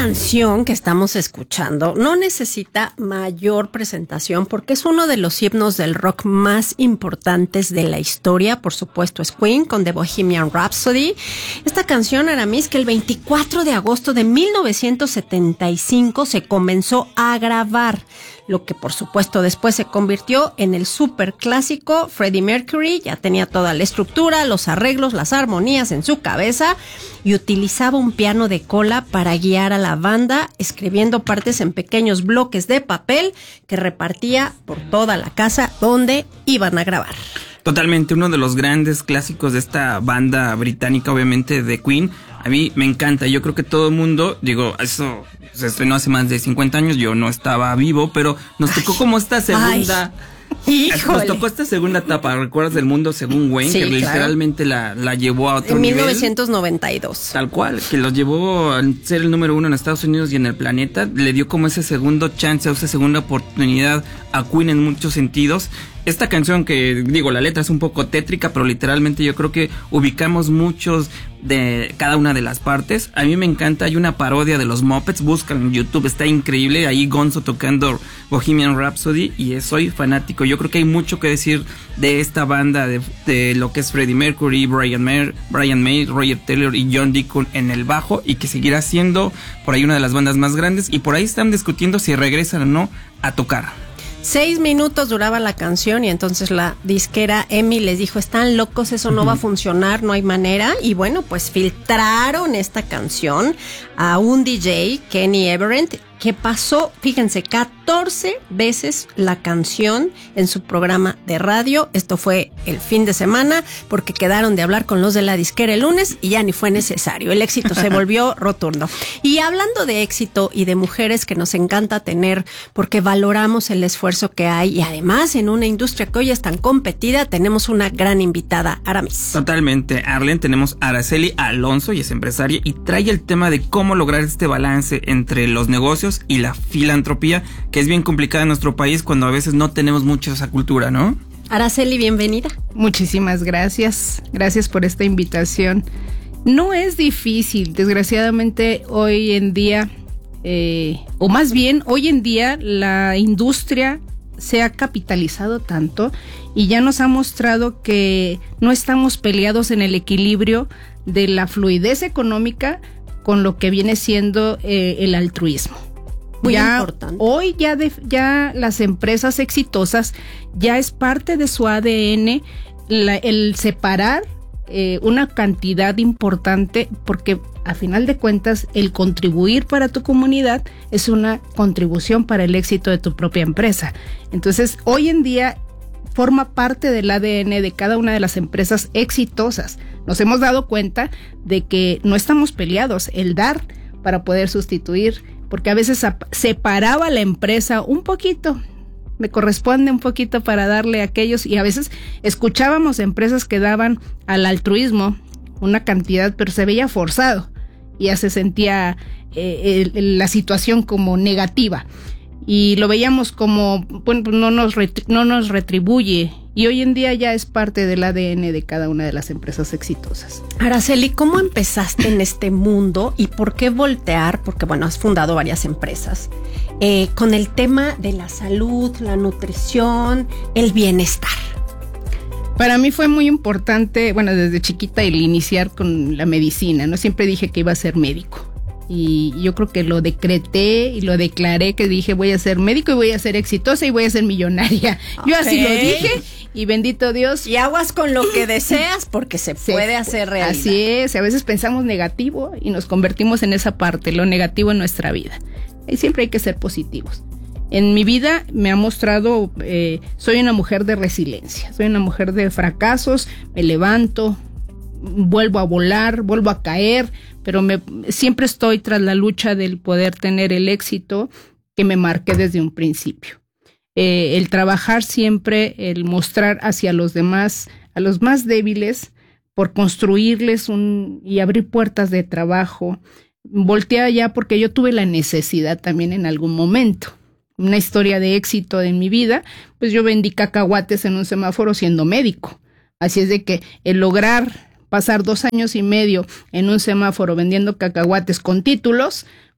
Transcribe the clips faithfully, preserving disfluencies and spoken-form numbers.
canción que estamos escuchando no necesita mayor presentación porque es uno de los himnos del rock más importantes de la historia. Por supuesto es Queen con The Bohemian Rhapsody. Esta canción, Aramis, que el veinticuatro de agosto de mil novecientos setenta y cinco se comenzó a grabar, lo que por supuesto después se convirtió en el superclásico. Freddie Mercury ya tenía toda la estructura, los arreglos, las armonías en su cabeza y utilizaba un piano de cola para guiar a la banda, escribiendo partes en pequeños bloques de papel que repartía por toda la casa donde iban a grabar. Totalmente, uno de los grandes clásicos de esta banda británica, obviamente de Queen. A mí me encanta, yo creo que todo el mundo, digo, eso se estrenó hace más de cincuenta años, yo no estaba vivo, pero nos tocó ay, como esta segunda... Ay, nos tocó esta segunda etapa, ¿recuerdas del mundo según Wayne? Sí, que claro. Literalmente la, la llevó a otro en nivel. mil novecientos noventa y dos. Tal cual, que los llevó a ser el número uno en Estados Unidos y en el planeta. Le dio como ese segundo chance, esa segunda oportunidad a Queen en muchos sentidos. Esta canción que, digo, la letra es un poco tétrica, pero literalmente yo creo que ubicamos muchos de cada una de las partes. A mí me encanta, hay una parodia de los Muppets, buscan en YouTube, está increíble, ahí Gonzo tocando Bohemian Rhapsody y soy fanático. Yo creo que hay mucho que decir de esta banda, de, de lo que es Freddie Mercury, Brian May, Brian May, Roger Taylor y John Deacon en el bajo, y que seguirá siendo por ahí una de las bandas más grandes, y por ahí están discutiendo si regresan o no a tocar. Seis minutos duraba la canción y entonces la disquera EMI les dijo, están locos, eso no va a funcionar, no hay manera. Y bueno, pues filtraron esta canción a un D J, Kenny Everett, que pasó, fíjense, catorce veces la canción en su programa de radio. Esto fue el fin de semana porque quedaron de hablar con los de la disquera el lunes y ya ni fue necesario. El éxito se volvió rotundo. Y hablando de éxito y de mujeres que nos encanta tener porque valoramos el esfuerzo que hay y además en una industria que hoy es tan competida, tenemos una gran invitada, Aramis. Totalmente, Arlen, tenemos a Araceli Alonso y es empresaria y trae el tema de cómo lograr este balance entre los negocios y la filantropía, que es bien complicada en nuestro país cuando a veces no tenemos mucho esa cultura, ¿no? Araceli, bienvenida. Muchísimas gracias, gracias por esta invitación. No es difícil, desgraciadamente hoy en día, eh, o más bien hoy en día la industria se ha capitalizado tanto y ya nos ha mostrado que no estamos peleados en el equilibrio de la fluidez económica con lo que viene siendo eh, el altruismo. Muy ya, importante. Hoy ya, de, ya las empresas exitosas ya es parte de su A D N la, el separar eh, una cantidad importante, porque a final de cuentas el contribuir para tu comunidad es una contribución para el éxito de tu propia empresa. Entonces hoy en día forma parte del A D N de cada una de las empresas exitosas. Nos hemos dado cuenta de que no estamos peleados, el dar para poder sustituir, porque a veces separaba la empresa un poquito, me corresponde un poquito para darle a aquellos, y a veces escuchábamos empresas que daban al altruismo una cantidad, pero se veía forzado, y ya se sentía eh, el, la situación como negativa, y lo veíamos como, bueno, no nos, retri- no nos retribuye, y hoy en día ya es parte del A D N de cada una de las empresas exitosas. Araceli, ¿cómo empezaste en este mundo y por qué voltear? Porque bueno, has fundado varias empresas eh, con el tema de la salud, la nutrición, el bienestar. Para mí fue muy importante, bueno, desde chiquita el iniciar con la medicina, ¿no? Siempre dije que iba a ser médico. Y yo creo que lo decreté y lo declaré, que dije voy a ser médico y voy a ser exitosa y voy a ser millonaria. Okay. Yo así lo dije y bendito Dios. Y aguas con lo que deseas porque se sí, puede hacer realidad. Así es, a veces pensamos negativo y nos convertimos en esa parte, lo negativo en nuestra vida. Y siempre hay que ser positivos. En mi vida me ha mostrado, eh, soy una mujer de resiliencia, soy una mujer de fracasos, me levanto, vuelvo a volar, vuelvo a caer, pero me, siempre estoy tras la lucha del poder tener el éxito que me marqué desde un principio. Eh, el trabajar siempre, el mostrar hacia los demás, a los más débiles, por construirles un y abrir puertas de trabajo. Volteé allá porque yo tuve la necesidad también en algún momento. Una historia de éxito en mi vida, pues yo vendí cacahuates en un semáforo siendo médico. Así es de que el lograr pasar dos años y medio en un semáforo vendiendo cacahuates con títulos,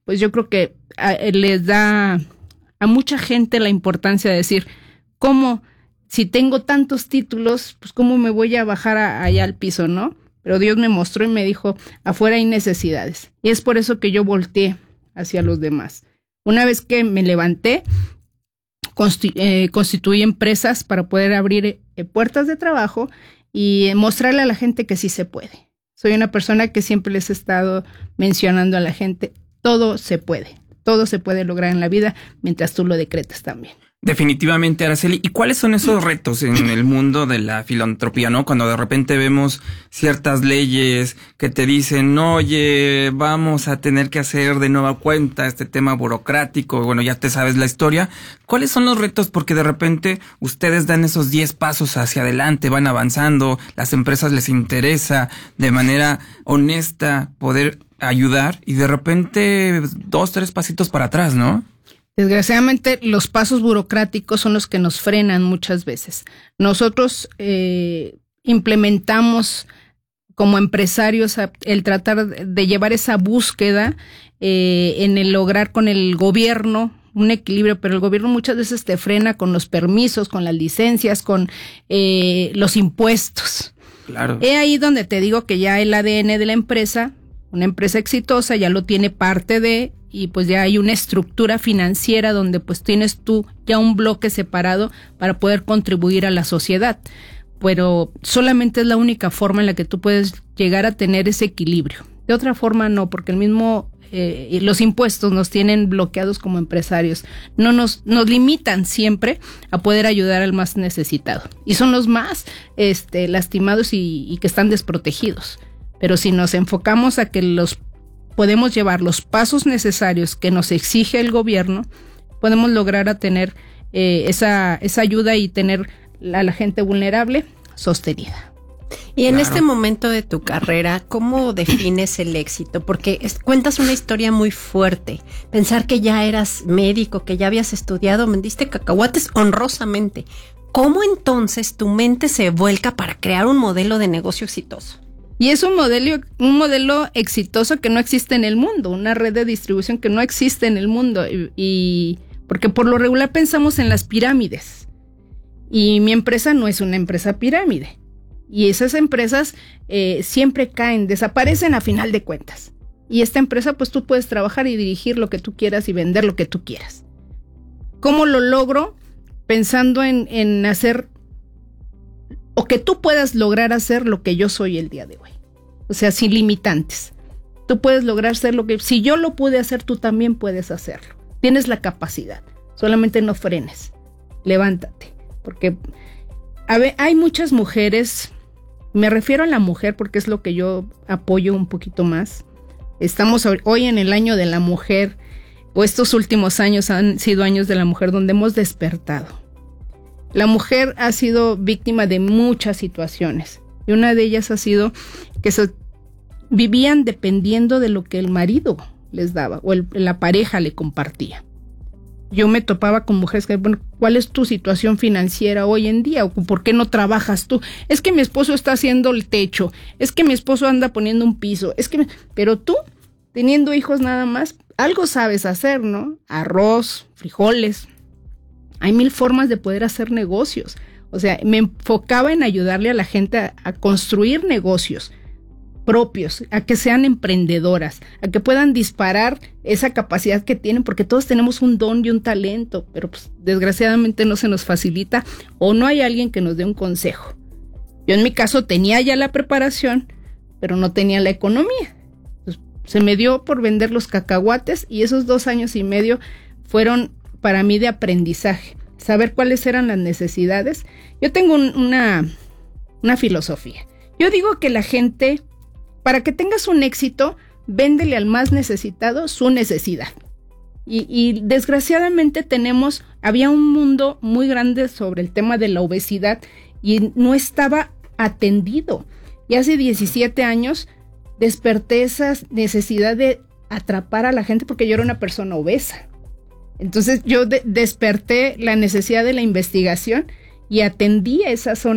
pues yo creo que a, les da a mucha gente la importancia de decir, ¿cómo? Si tengo tantos títulos, pues ¿cómo me voy a bajar a, allá al piso, no? Pero Dios me mostró y me dijo, afuera hay necesidades. Y es por eso que yo volteé hacia los demás. Una vez que me levanté, constitu- eh, constituí empresas para poder abrir eh, puertas de trabajo y mostrarle a la gente que sí se puede. Soy una persona que siempre les he estado mencionando a la gente, todo se puede, todo se puede lograr en la vida mientras tú lo decretes también. Definitivamente, Araceli. ¿Y cuáles son esos retos en el mundo de la filantropía, no? Cuando de repente vemos ciertas leyes que te dicen, oye, vamos a tener que hacer de nueva cuenta este tema burocrático, bueno, ya te sabes la historia. ¿Cuáles son los retos? Porque de repente ustedes dan esos diez pasos hacia adelante, van avanzando, las empresas les interesa de manera honesta poder ayudar y de repente dos, tres pasitos para atrás, ¿no? Desgraciadamente, los pasos burocráticos son los que nos frenan muchas veces. Nosotros eh, implementamos como empresarios el tratar de llevar esa búsqueda eh, en el lograr con el gobierno un equilibrio, pero el gobierno muchas veces te frena con los permisos, con las licencias, con eh, los impuestos. Claro. Es ahí donde te digo que ya el A D N de la empresa, una empresa exitosa, ya lo tiene parte de, y pues ya hay una estructura financiera donde pues tienes tú ya un bloque separado para poder contribuir a la sociedad. Pero solamente es la única forma en la que tú puedes llegar a tener ese equilibrio. De otra forma no, porque el mismo eh, los impuestos nos tienen bloqueados como empresarios. No nos, nos limitan siempre a poder ayudar al más necesitado. Y son los más este, lastimados y, y que están desprotegidos. Pero si nos enfocamos a que los podemos llevar los pasos necesarios que nos exige el gobierno, podemos lograr a tener eh, esa, esa ayuda y tener a la gente vulnerable sostenida. Y en Claro. este momento de tu carrera, ¿cómo defines el éxito? Porque es, cuentas una historia muy fuerte. Pensar que ya eras médico, que ya habías estudiado, vendiste cacahuates honrosamente. ¿Cómo entonces tu mente se vuelca para crear un modelo de negocio exitoso? Y es un modelo, un modelo exitoso que no existe en el mundo, una red de distribución que no existe en el mundo. Y, y porque por lo regular pensamos en las pirámides. Y mi empresa no es una empresa pirámide. Y esas empresas eh, siempre caen, desaparecen a final de cuentas. Y esta empresa, pues tú puedes trabajar y dirigir lo que tú quieras y vender lo que tú quieras. ¿Cómo lo logro? Pensando en, en hacer, o que tú puedas lograr hacer lo que yo soy el día de hoy. O sea, sin limitantes. Tú puedes lograr ser lo que, si yo lo pude hacer, tú también puedes hacerlo. Tienes la capacidad, solamente no frenes, levántate. Porque a ver, hay muchas mujeres, me refiero a la mujer porque es lo que yo apoyo un poquito más. Estamos hoy en el año de la mujer, o estos últimos años han sido años de la mujer donde hemos despertado. La mujer ha sido víctima de muchas situaciones y una de ellas ha sido que se vivían dependiendo de lo que el marido les daba o el, la pareja le compartía. Yo me topaba con mujeres que, bueno, ¿cuál es tu situación financiera hoy en día? ¿O por qué no trabajas tú? Es que mi esposo está haciendo el techo, es que mi esposo anda poniendo un piso, es que, me... pero tú, teniendo hijos nada más, algo sabes hacer, ¿no? Arroz, frijoles. Hay mil formas de poder hacer negocios. O sea, me enfocaba en ayudarle a la gente a, a construir negocios propios, a que sean emprendedoras, a que puedan disparar esa capacidad que tienen, porque todos tenemos un don y un talento, pero pues desgraciadamente no se nos facilita o no hay alguien que nos dé un consejo. Yo en mi caso tenía ya la preparación, pero no tenía la economía. Entonces, se me dio por vender los cacahuates y esos dos años y medio fueron para mí de aprendizaje, saber cuáles eran las necesidades. Yo tengo un, una, una filosofía. Yo digo que la gente, para que tengas un éxito, véndele al más necesitado su necesidad. Y, y desgraciadamente tenemos, había un mundo muy grande sobre el tema de la obesidad y no estaba atendido. Y hace diecisiete años desperté esa necesidad de atrapar a la gente porque yo era una persona obesa. Entonces yo de- desperté la necesidad de la investigación y atendí a esa zona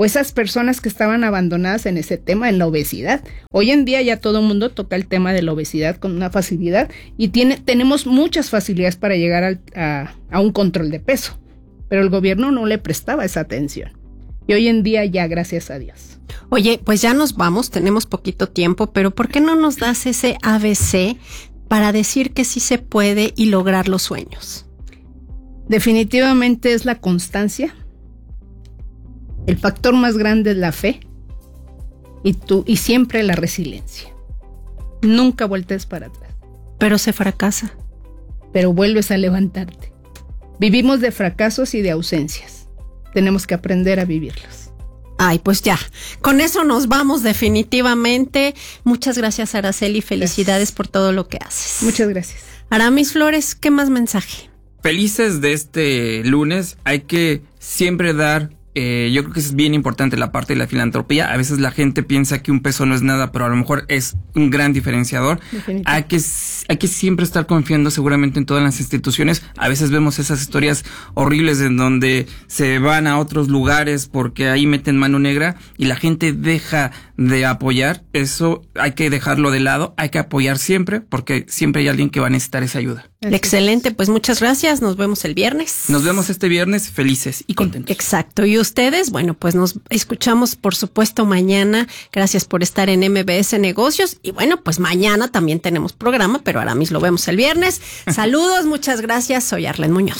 o esas personas que estaban abandonadas en ese tema, en la obesidad. Hoy en día ya todo el mundo toca el tema de la obesidad con una facilidad y tiene, tenemos muchas facilidades para llegar al, a, a un control de peso, pero el gobierno no le prestaba esa atención. Y hoy en día ya, gracias a Dios. Oye, pues ya nos vamos, tenemos poquito tiempo, pero ¿por qué no nos das ese A B C para decir que sí se puede y lograr los sueños? Definitivamente es la constancia. El factor más grande es la fe y tú y siempre la resiliencia. Nunca voltees para atrás. Pero se fracasa. Pero vuelves a levantarte. Vivimos de fracasos y de ausencias. Tenemos que aprender a vivirlos. Ay, pues ya, con eso nos vamos definitivamente. Muchas gracias, Araceli, felicidades gracias por todo lo que haces. Muchas gracias. Aramis Flores, ¿qué más mensaje? Felices de este lunes, hay que siempre dar. Eh, yo creo que es bien importante la parte de la filantropía. A veces la gente piensa que un peso no es nada, pero a lo mejor es un gran diferenciador. Hay que, hay que siempre estar confiando seguramente en todas las instituciones. A veces vemos esas historias horribles en donde se van a otros lugares porque ahí meten mano negra y la gente deja de apoyar. Eso hay que dejarlo de lado, hay que apoyar siempre porque siempre hay alguien que va a necesitar esa ayuda. Excelente, pues muchas gracias, nos vemos el viernes. Nos vemos este viernes felices y contentos. Exacto, y ustedes, bueno, pues nos escuchamos por supuesto mañana. Gracias por estar en M B S Negocios y bueno, pues mañana también tenemos programa, pero ahora mismo lo vemos el viernes. Saludos, muchas gracias, soy Arlen Muñoz.